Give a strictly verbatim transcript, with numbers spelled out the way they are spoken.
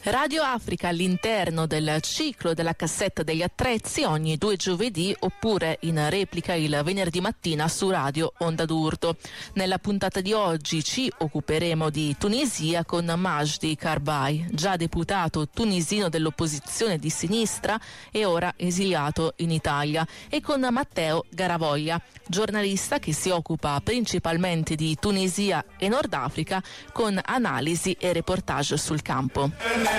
Radio Africa all'interno del ciclo della cassetta degli attrezzi ogni due giovedì oppure in replica il venerdì mattina su Radio Onda d'Urto. Nella puntata di oggi ci occuperemo di Tunisia con Majdi Karbay, già deputato tunisino dell'opposizione di sinistra e ora esiliato in Italia, e con Matteo Garavoglia, giornalista che si occupa principalmente di Tunisia e Nord Africa con analisi e reportage sul campo.